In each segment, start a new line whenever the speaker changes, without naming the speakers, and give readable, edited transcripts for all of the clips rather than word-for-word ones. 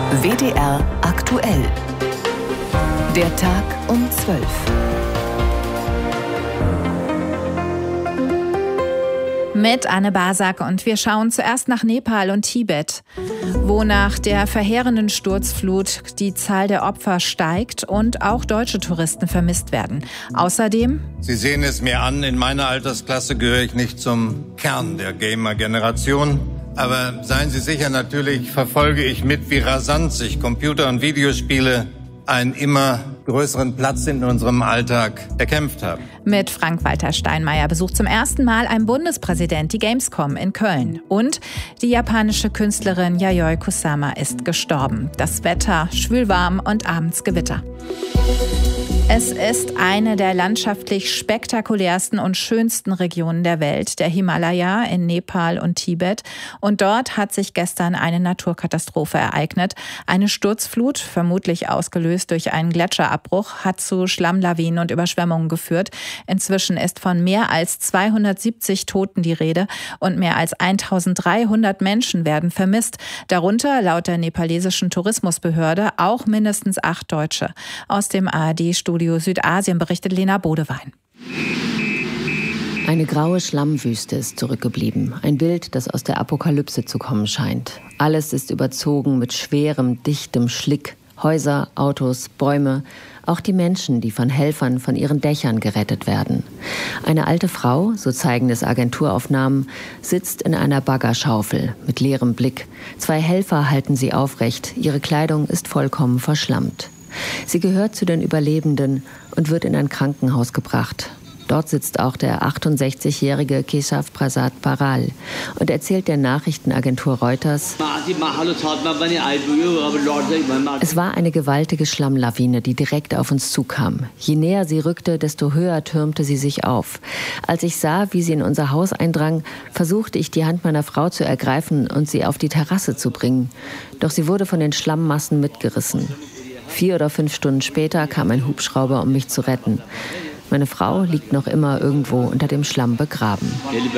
WDR aktuell. Der Tag um 12.
Mit Anne Basak, und wir schauen zuerst nach Nepal und Tibet, wo nach der verheerenden Sturzflut die Zahl der Opfer steigt und auch deutsche Touristen vermisst werden. Außerdem:
Sie sehen es mir an, in meiner Altersklasse gehöre ich nicht zum Kern der Gamer-Generation. Aber seien Sie sicher, natürlich verfolge ich mit, wie rasant sich Computer- und Videospiele einen immer größeren Platz in unserem Alltag erkämpft haben.
Mit Frank-Walter Steinmeier besucht zum ersten Mal ein Bundespräsident die Gamescom in Köln. Und die japanische Künstlerin Yayoi Kusama ist gestorben. Das Wetter schwülwarm und abends Gewitter. Es ist eine der landschaftlich spektakulärsten und schönsten Regionen der Welt, der Himalaya in Nepal und Tibet. Und dort hat sich gestern eine Naturkatastrophe ereignet. Eine Sturzflut, vermutlich ausgelöst durch einen Gletscherabbruch, hat zu Schlammlawinen und Überschwemmungen geführt. Inzwischen ist von mehr als 270 Toten die Rede und mehr als 1300 Menschen werden vermisst. Darunter, laut der nepalesischen Tourismusbehörde, auch mindestens 8 Deutsche. Aus dem ARD-Studio Südasien berichtet Lena Bodewein.
Eine graue Schlammwüste ist zurückgeblieben. Ein Bild, das aus der Apokalypse zu kommen scheint. Alles ist überzogen mit schwerem, dichtem Schlick. Häuser, Autos, Bäume, auch die Menschen, die von Helfern von ihren Dächern gerettet werden. Eine alte Frau, so zeigen es Agenturaufnahmen, sitzt in einer Baggerschaufel mit leerem Blick. 2 Helfer halten sie aufrecht. Ihre Kleidung ist vollkommen verschlammt. Sie gehört zu den Überlebenden und wird in ein Krankenhaus gebracht. Dort sitzt auch der 68-jährige Keshav Prasad Paral und erzählt der Nachrichtenagentur Reuters: Es war eine gewaltige Schlammlawine, die direkt auf uns zukam. Je näher sie rückte, desto höher türmte sie sich auf. Als ich sah, wie sie in unser Haus eindrang, versuchte ich, die Hand meiner Frau zu ergreifen und sie auf die Terrasse zu bringen. Doch sie wurde von den Schlammmassen mitgerissen. 4 oder 5 Stunden später kam ein Hubschrauber, um mich zu retten. Meine Frau liegt noch immer irgendwo unter dem Schlamm begraben.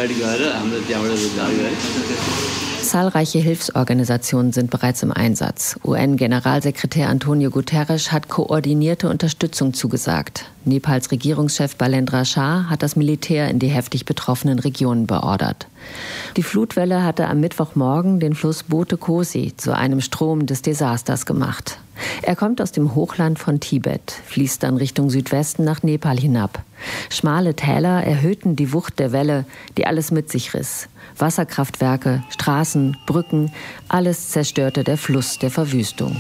Zahlreiche Hilfsorganisationen sind bereits im Einsatz. UN-Generalsekretär Antonio Guterres hat koordinierte Unterstützung zugesagt. Nepals Regierungschef Balendra Shah hat das Militär in die heftig betroffenen Regionen beordert. Die Flutwelle hatte am Mittwochmorgen den Fluss Bote Kosi zu einem Strom des Desasters gemacht. Er kommt aus dem Hochland von Tibet, fließt dann Richtung Südwesten nach Nepal hinab. Schmale Täler erhöhten die Wucht der Welle, die alles mit sich riss. Wasserkraftwerke, Straßen, Brücken, alles zerstörte der Fluss der Verwüstung.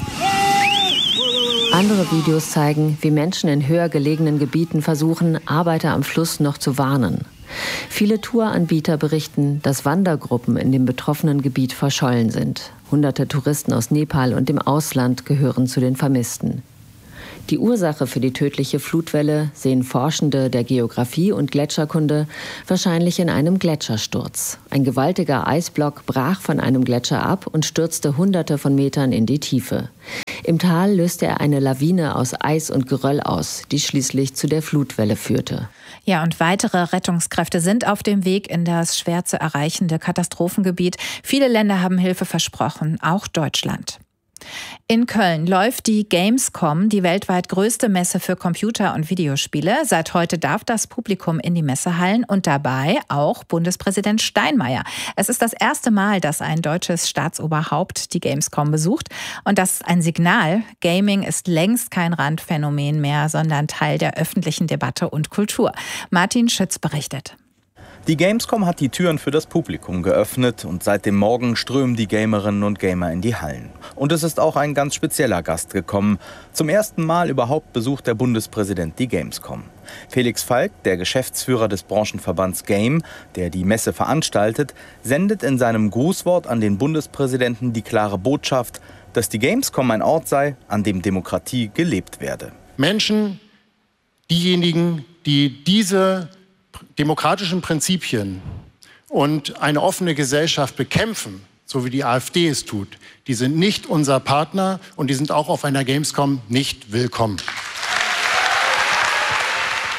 Andere Videos zeigen, wie Menschen in höher gelegenen Gebieten versuchen, Arbeiter am Fluss noch zu warnen. Viele Touranbieter berichten, dass Wandergruppen in dem betroffenen Gebiet verschollen sind. Hunderte Touristen aus Nepal und dem Ausland gehören zu den Vermissten. Die Ursache für die tödliche Flutwelle sehen Forschende der Geographie und Gletscherkunde wahrscheinlich in einem Gletschersturz. Ein gewaltiger Eisblock brach von einem Gletscher ab und stürzte Hunderte von Metern in die Tiefe. Im Tal löste er eine Lawine aus Eis und Geröll aus, die schließlich zu der Flutwelle führte.
Ja, und weitere Rettungskräfte sind auf dem Weg in das schwer zu erreichende Katastrophengebiet. Viele Länder haben Hilfe versprochen, auch Deutschland. In Köln läuft die Gamescom, die weltweit größte Messe für Computer- und Videospiele. Seit heute darf das Publikum in die Messehallen und dabei auch Bundespräsident Steinmeier. Es ist das erste Mal, dass ein deutsches Staatsoberhaupt die Gamescom besucht. Und das ist ein Signal: Gaming ist längst kein Randphänomen mehr, sondern Teil der öffentlichen Debatte und Kultur. Martin Schütz berichtet.
Die Gamescom hat die Türen für das Publikum geöffnet und seit dem Morgen strömen die Gamerinnen und Gamer in die Hallen. Und es ist auch ein ganz spezieller Gast gekommen. Zum ersten Mal überhaupt besucht der Bundespräsident die Gamescom. Felix Falk, der Geschäftsführer des Branchenverbands Game, der die Messe veranstaltet, sendet in seinem Grußwort an den Bundespräsidenten die klare Botschaft, dass die Gamescom ein Ort sei, an dem Demokratie gelebt werde.
Menschen, diejenigen, die diese demokratischen Prinzipien und eine offene Gesellschaft bekämpfen, so wie die AfD es tut, die sind nicht unser Partner und die sind auch auf einer Gamescom nicht willkommen.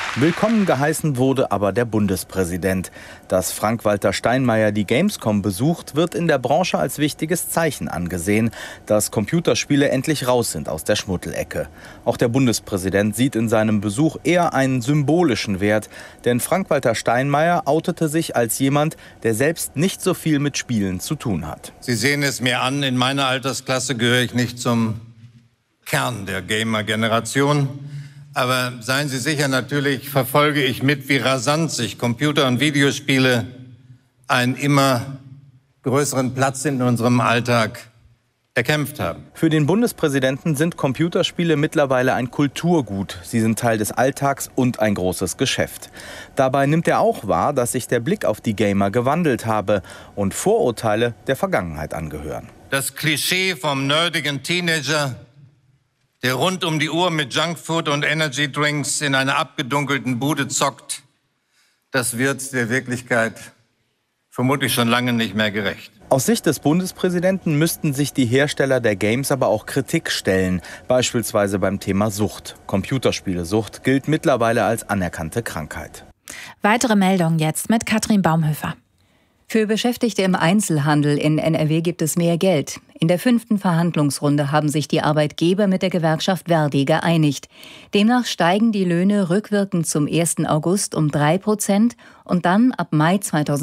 Willkommen geheißen wurde aber der Bundespräsident. Dass Frank-Walter Steinmeier die Gamescom besucht, wird in der Branche als wichtiges Zeichen angesehen, dass Computerspiele endlich raus sind aus der Schmuddelecke. Auch der Bundespräsident sieht in seinem Besuch eher einen symbolischen Wert, denn Frank-Walter Steinmeier outete sich als jemand, der selbst nicht so viel mit Spielen zu tun hat.
Sie sehen es mir an, in meiner Altersklasse gehöre ich nicht zum Kern der Gamer-Generation. Aber seien Sie sicher, natürlich verfolge ich mit, wie rasant sich Computer- und Videospiele einen immer größeren Platz in unserem Alltag erkämpft haben.
Für den Bundespräsidenten sind Computerspiele mittlerweile ein Kulturgut. Sie sind Teil des Alltags und ein großes Geschäft. Dabei nimmt er auch wahr, dass sich der Blick auf die Gamer gewandelt habe und Vorurteile der Vergangenheit angehören.
Das Klischee vom nerdigen Teenager, der rund um die Uhr mit Junkfood und Energydrinks in einer abgedunkelten Bude zockt, das wird der Wirklichkeit vermutlich schon lange nicht mehr gerecht.
Aus Sicht des Bundespräsidenten müssten sich die Hersteller der Games aber auch Kritik stellen, beispielsweise beim Thema Sucht. Computerspielesucht gilt mittlerweile als anerkannte Krankheit.
Weitere Meldungen jetzt mit Katrin Baumhöfer.
Für Beschäftigte im Einzelhandel in NRW gibt es mehr Geld. In der 5. Verhandlungsrunde haben sich die Arbeitgeber mit der Gewerkschaft ver.di geeinigt. Demnach steigen die Löhne rückwirkend zum 1. August um 3% und dann ab Mai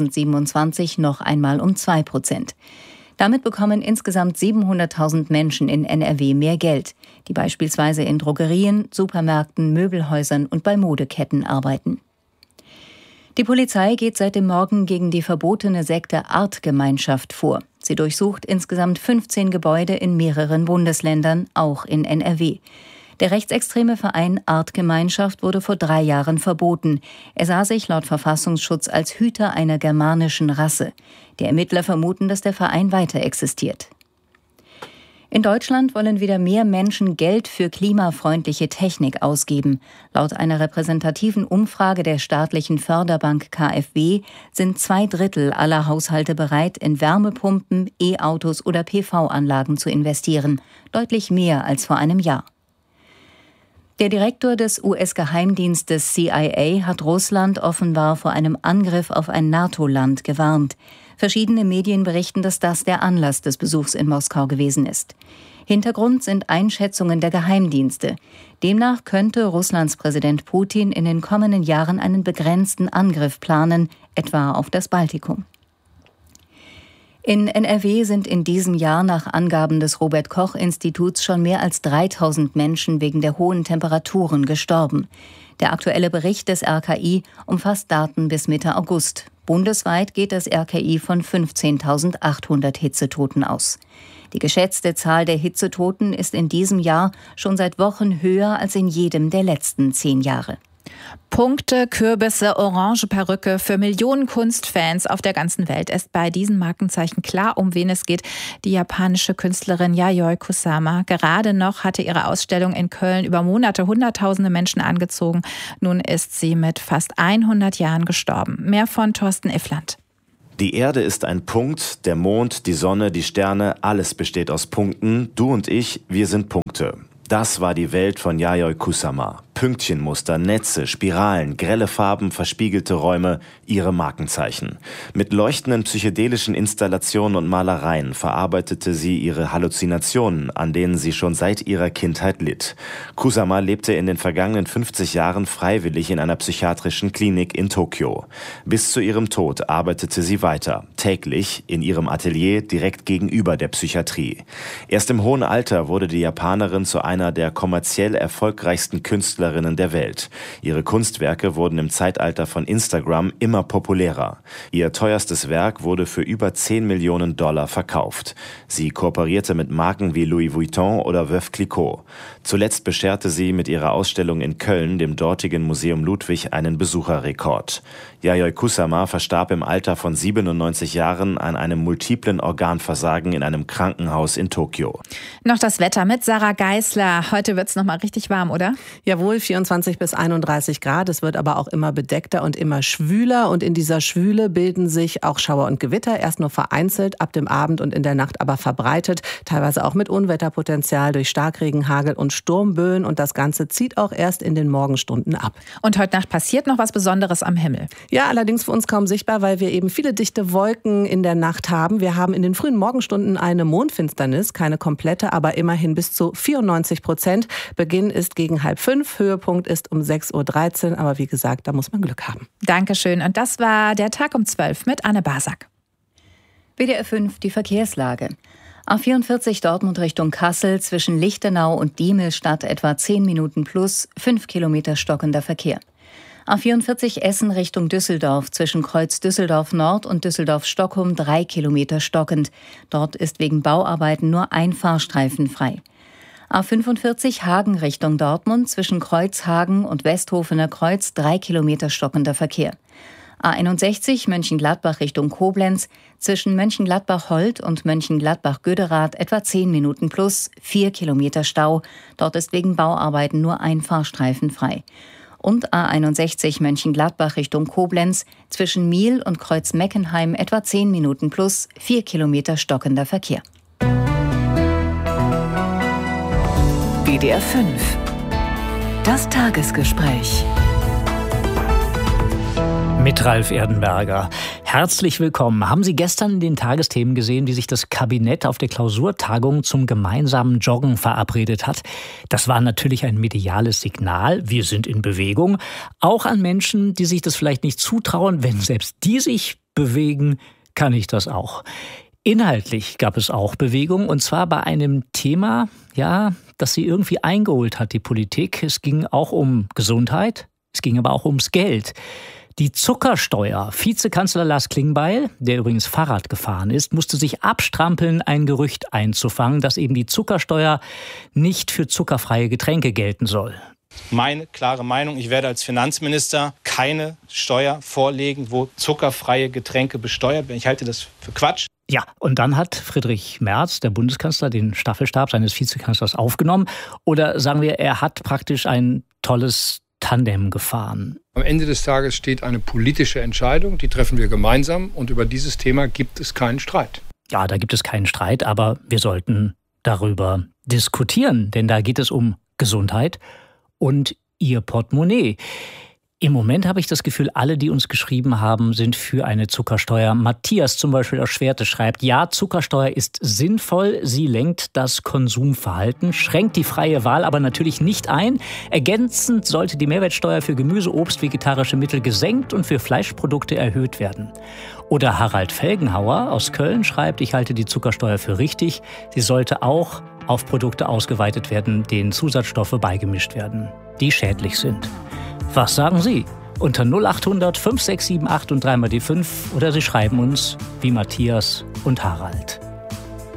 2027 noch einmal um 2%. Damit bekommen insgesamt 700.000 Menschen in NRW mehr Geld, die beispielsweise in Drogerien, Supermärkten, Möbelhäusern und bei Modeketten arbeiten. Die Polizei geht seit dem Morgen gegen die verbotene Sekte Artgemeinschaft vor. Sie durchsucht insgesamt 15 Gebäude in mehreren Bundesländern, auch in NRW. Der rechtsextreme Verein Artgemeinschaft wurde vor 3 Jahren verboten. Er sah sich laut Verfassungsschutz als Hüter einer germanischen Rasse. Die Ermittler vermuten, dass der Verein weiter existiert. In Deutschland wollen wieder mehr Menschen Geld für klimafreundliche Technik ausgeben. Laut einer repräsentativen Umfrage der staatlichen Förderbank KfW sind 2/3 aller Haushalte bereit, in Wärmepumpen, E-Autos oder PV-Anlagen zu investieren. Deutlich mehr als vor einem Jahr. Der Direktor des US-Geheimdienstes CIA hat Russland offenbar vor einem Angriff auf ein NATO-Land gewarnt. Verschiedene Medien berichten, dass das der Anlass des Besuchs in Moskau gewesen ist. Hintergrund sind Einschätzungen der Geheimdienste. Demnach könnte Russlands Präsident Putin in den kommenden Jahren einen begrenzten Angriff planen, etwa auf das Baltikum. In NRW sind in diesem Jahr nach Angaben des Robert-Koch-Instituts schon mehr als 3.000 Menschen wegen der hohen Temperaturen gestorben. Der aktuelle Bericht des RKI umfasst Daten bis Mitte August. Bundesweit geht das RKI von 15.800 Hitzetoten aus. Die geschätzte Zahl der Hitzetoten ist in diesem Jahr schon seit Wochen höher als in jedem der letzten 10 Jahre.
Punkte, Kürbisse, orange Perücke. Für Millionen Kunstfans auf der ganzen Welt ist bei diesen Markenzeichen klar, um wen es geht. Die japanische Künstlerin Yayoi Kusama. Gerade noch hatte ihre Ausstellung in Köln über Monate Hunderttausende Menschen angezogen. Nun ist sie mit fast 100 Jahren gestorben. Mehr von Thorsten Iffland.
Die Erde ist ein Punkt, der Mond, die Sonne, die Sterne, alles besteht aus Punkten. Du und ich, wir sind Punkte. Das war die Welt von Yayoi Kusama. Pünktchenmuster, Netze, Spiralen, grelle Farben, verspiegelte Räume, ihre Markenzeichen. Mit leuchtenden psychedelischen Installationen und Malereien verarbeitete sie ihre Halluzinationen, an denen sie schon seit ihrer Kindheit litt. Kusama lebte in den vergangenen 50 Jahren freiwillig in einer psychiatrischen Klinik in Tokio. Bis zu ihrem Tod arbeitete sie weiter, täglich in ihrem Atelier direkt gegenüber der Psychiatrie. Erst im hohen Alter wurde die Japanerin zu einer der kommerziell erfolgreichsten Künstlerinnen der Welt. Ihre Kunstwerke wurden im Zeitalter von Instagram immer populärer. Ihr teuerstes Werk wurde für über $10 Millionen verkauft. Sie kooperierte mit Marken wie Louis Vuitton oder Veuve Clicquot. Zuletzt bescherte sie mit ihrer Ausstellung in Köln dem dortigen Museum Ludwig einen Besucherrekord. Yayoi Kusama verstarb im Alter von 97 Jahren an einem multiplen Organversagen in einem Krankenhaus in Tokio.
Noch das Wetter mit Sarah Geisler. Heute wird es noch mal richtig warm, oder?
Jawohl, Früh 24 bis 31 Grad. Es wird aber auch immer bedeckter und immer schwüler. Und in dieser Schwüle bilden sich auch Schauer und Gewitter. Erst nur vereinzelt, ab dem Abend und in der Nacht aber verbreitet. Teilweise auch mit Unwetterpotenzial durch Starkregen, Hagel und Sturmböen. Und das Ganze zieht auch erst in den Morgenstunden ab.
Und heute Nacht passiert noch was Besonderes am Himmel.
Ja, allerdings für uns kaum sichtbar, weil wir eben viele dichte Wolken in der Nacht haben. Wir haben in den frühen Morgenstunden eine Mondfinsternis, keine komplette, aber immerhin bis zu 94%. Beginn ist gegen 4:30, Höhepunkt ist um 6:13 Uhr. Aber wie gesagt, da muss man Glück haben.
Dankeschön. Und das war der Tag um 12 mit Anne Basak.
WDR 5, die Verkehrslage. A44 Dortmund Richtung Kassel zwischen Lichtenau und Diemelstadt etwa 10 Minuten plus, 5 Kilometer stockender Verkehr. A44 Essen Richtung Düsseldorf zwischen Kreuz Düsseldorf Nord und Düsseldorf Stockholm 3 Kilometer stockend. Dort ist wegen Bauarbeiten nur ein Fahrstreifen frei. A45 Hagen Richtung Dortmund zwischen Kreuzhagen und Westhofener Kreuz 3 Kilometer stockender Verkehr. A61 Mönchengladbach Richtung Koblenz zwischen Mönchengladbach-Holt und Mönchengladbach-Göderath etwa 10 Minuten plus, 4 Kilometer Stau. Dort ist wegen Bauarbeiten nur ein Fahrstreifen frei. Und A61 Mönchengladbach Richtung Koblenz zwischen Miel und Kreuz-Meckenheim etwa 10 Minuten plus, 4 Kilometer stockender Verkehr.
WDR 5. Das Tagesgespräch.
Mit Ralf Erdenberger. Herzlich willkommen. Haben Sie gestern in den Tagesthemen gesehen, wie sich das Kabinett auf der Klausurtagung zum gemeinsamen Joggen verabredet hat? Das war natürlich ein mediales Signal. Wir sind in Bewegung. Auch an Menschen, die sich das vielleicht nicht zutrauen. Wenn selbst die sich bewegen, kann ich das auch. Inhaltlich gab es auch Bewegung, und zwar bei einem Thema, ja, das sie irgendwie eingeholt hat, die Politik. Es ging auch um Gesundheit, es ging aber auch ums Geld. Die Zuckersteuer. Vizekanzler Lars Klingbeil, der übrigens Fahrrad gefahren ist, musste sich abstrampeln, ein Gerücht einzufangen, dass eben die Zuckersteuer nicht für zuckerfreie Getränke gelten soll.
Meine klare Meinung, ich werde als Finanzminister keine Steuer vorlegen, wo zuckerfreie Getränke besteuert werden. Ich halte das für Quatsch.
Ja, und dann hat Friedrich Merz, der Bundeskanzler, den Staffelstab seines Vizekanzlers aufgenommen. Oder sagen wir, er hat praktisch ein tolles Tandem gefahren.
Am Ende des Tages steht eine politische Entscheidung, die treffen wir gemeinsam, und über dieses Thema gibt es keinen Streit.
Ja, da gibt es keinen Streit, aber wir sollten darüber diskutieren, denn da geht es um Gesundheit und Ihr Portemonnaie. Im Moment habe ich das Gefühl, alle, die uns geschrieben haben, sind für eine Zuckersteuer. Matthias zum Beispiel aus Schwerte schreibt, ja, Zuckersteuer ist sinnvoll, sie lenkt das Konsumverhalten, schränkt die freie Wahl aber natürlich nicht ein. Ergänzend sollte die Mehrwertsteuer für Gemüse, Obst, vegetarische Mittel gesenkt und für Fleischprodukte erhöht werden. Oder Harald Felgenhauer aus Köln schreibt, ich halte die Zuckersteuer für richtig. Sie sollte auch auf Produkte ausgeweitet werden, denen Zusatzstoffe beigemischt werden, die schädlich sind. Was sagen Sie? Unter 0800 5678 und 3 mal die 5 oder Sie schreiben uns wie Matthias und Harald.